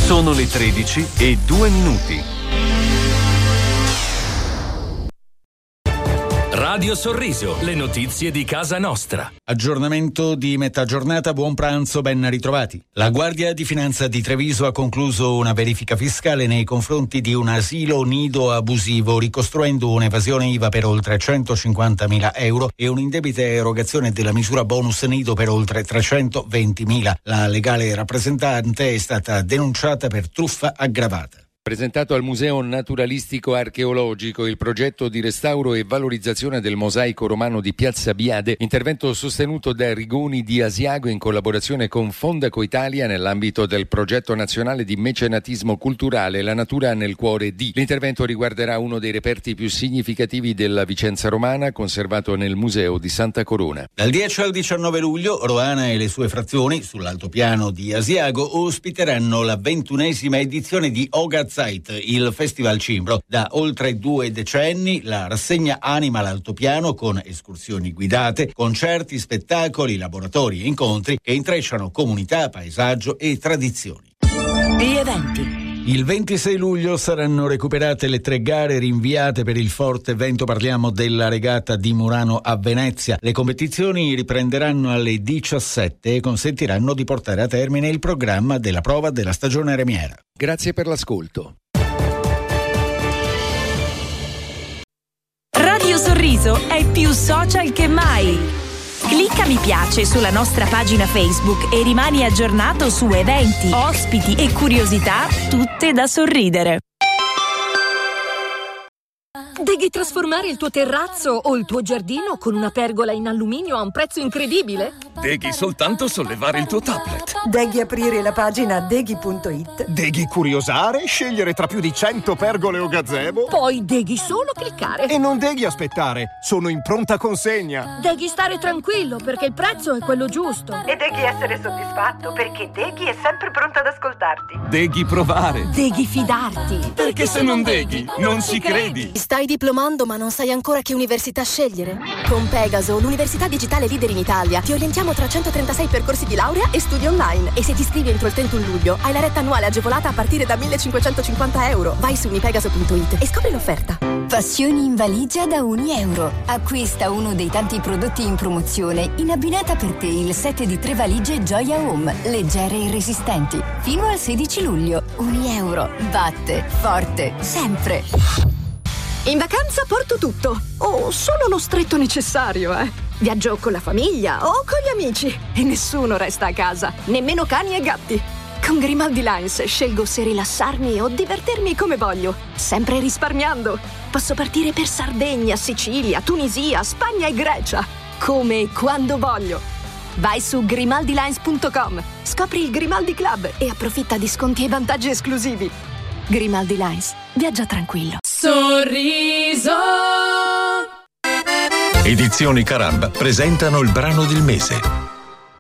Sono le 13:02. Radio Sorriso, le notizie di casa nostra. Aggiornamento di metà giornata, buon pranzo, ben ritrovati. La Guardia di Finanza di Treviso ha concluso una verifica fiscale nei confronti di un asilo nido abusivo, ricostruendo un'evasione IVA per oltre 150.000 euro e un'indebita erogazione della misura bonus nido per oltre 320.000. La legale rappresentante è stata denunciata per truffa aggravata. Presentato al Museo Naturalistico Archeologico il progetto di restauro e valorizzazione del mosaico romano di Piazza Biade, intervento sostenuto da Rigoni di Asiago in collaborazione con Fondaco Italia nell'ambito del progetto nazionale di mecenatismo culturale La natura nel cuore di. L'intervento riguarderà uno dei reperti più significativi della Vicenza romana, conservato nel Museo di Santa Corona. Dal 10 al 19 luglio Roana e le sue frazioni sull'altopiano di Asiago ospiteranno la 21esima edizione di Ogaz, il Festival Cimbro. Da oltre 2 decenni la rassegna anima l'altopiano con escursioni guidate, concerti, spettacoli, laboratori e incontri che intrecciano comunità, paesaggio e tradizioni. Gli eventi. Il 26 luglio saranno recuperate le 3 gare rinviate per il forte vento. Parliamo della regata di Murano a Venezia. Le competizioni riprenderanno alle 17 e consentiranno di portare a termine il programma della prova della stagione remiera. Grazie per l'ascolto. Radio Sorriso è più social che mai. Clicca mi piace sulla nostra pagina Facebook e rimani aggiornato su eventi, ospiti e curiosità, tutte da sorridere. Devi trasformare il tuo terrazzo o il tuo giardino con una pergola in alluminio a un prezzo incredibile? Devi soltanto sollevare il tuo tablet. Devi aprire la pagina deghi.it. Devi curiosare, scegliere tra più di 100 pergole o gazebo. Poi devi solo cliccare. E non devi aspettare, sono in pronta consegna. Devi stare tranquillo perché il prezzo è quello giusto. E devi essere soddisfatto perché Deghi è sempre pronto ad ascoltarti. Devi provare. Devi fidarti. Perché se non Deghi, non ci credi. Stai diplomando ma non sai ancora che università scegliere? Con Pegaso, l'università digitale leader in Italia, ti orientiamo tra 136 percorsi di laurea e studi online. E se ti iscrivi entro il 31 luglio, hai la retta annuale agevolata a partire da 1.550 euro. Vai su unipegaso.it e scopri l'offerta. Passioni in valigia da €1. Acquista uno dei tanti prodotti in promozione in abbinata per te il set di 3 valigie Gioia Home, leggere e resistenti. Fino al 16 luglio. €1. Batte forte, sempre. In vacanza porto tutto, o solo lo stretto necessario, Viaggio con la famiglia o con gli amici e nessuno resta a casa, nemmeno cani e gatti. Con Grimaldi Lines scelgo se rilassarmi o divertirmi come voglio, sempre risparmiando. Posso partire per Sardegna, Sicilia, Tunisia, Spagna e Grecia, come e quando voglio. Vai su grimaldilines.com, scopri il Grimaldi Club e approfitta di sconti e vantaggi esclusivi. Grimaldi Lines, viaggia tranquillo. Sorriso. Edizioni Caramba presentano il brano del mese.